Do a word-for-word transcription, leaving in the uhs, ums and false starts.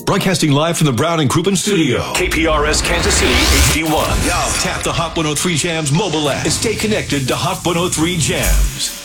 Broadcasting live from the Brown and Crouppen studio. K P R S Kansas City H D one. Yo. Tap the Hot one oh three Jams mobile app and stay connected to Hot one oh three Jams.